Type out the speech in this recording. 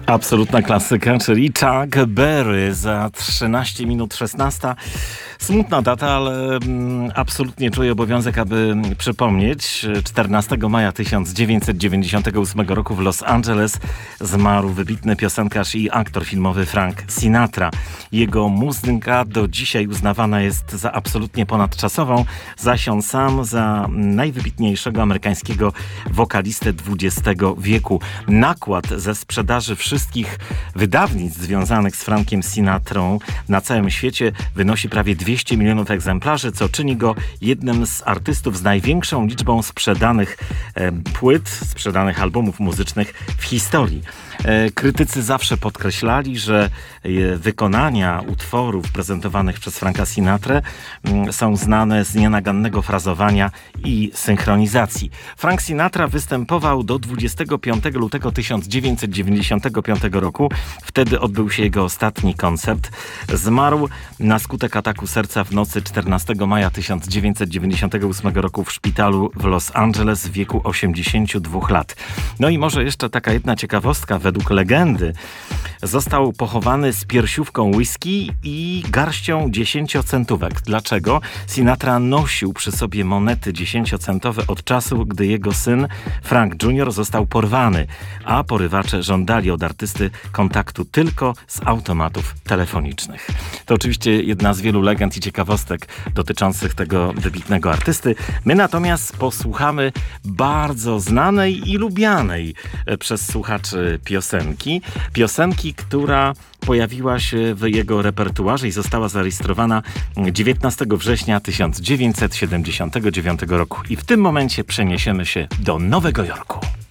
Absolutna klasyka, czyli Chuck Berry za 13 minut 16. Smutna data, ale absolutnie czuję obowiązek, aby przypomnieć. 14 maja 1998 roku w Los Angeles zmarł wybitny piosenkarz i aktor filmowy Frank Sinatra. Jego muzyka do dzisiaj uznawana jest za absolutnie ponadczasową, zaś on sam za najwybitniejszego amerykańskiego wokalistę XX wieku. Nakład ze sprzedaży wszystkich wydawnictw związanych z Frankiem Sinatrą na całym świecie wynosi prawie 200 milionów egzemplarzy, co czyni go jednym z artystów z największą liczbą sprzedanych płyt, sprzedanych albumów muzycznych w historii. Krytycy zawsze podkreślali, że wykonania utworów prezentowanych przez Franka Sinatrę są znane z nienagannego frazowania i synchronizacji. Frank Sinatra występował do 25 lutego 1995 roku. Wtedy odbył się jego ostatni koncert. Zmarł na skutek ataku serca w nocy 14 maja 1998 roku w szpitalu w Los Angeles w wieku 82 lat. No i może jeszcze taka jedna ciekawostka. Według legendy został pochowany z piersiówką whisky i garścią 10-centówek. Dlaczego? Sinatra nosił przy sobie monety 10-centowe od czasu, gdy jego syn Frank Jr. został porwany, a porywacze żądali od artysty kontaktu tylko z automatów telefonicznych. To oczywiście jedna z wielu legend i ciekawostek dotyczących tego wybitnego artysty. My natomiast posłuchamy bardzo znanej i lubianej przez słuchaczy piosenki, która pojawiła się w jego repertuarze i została zarejestrowana 19 września 1979 roku. I w tym momencie przeniesiemy się do Nowego Jorku.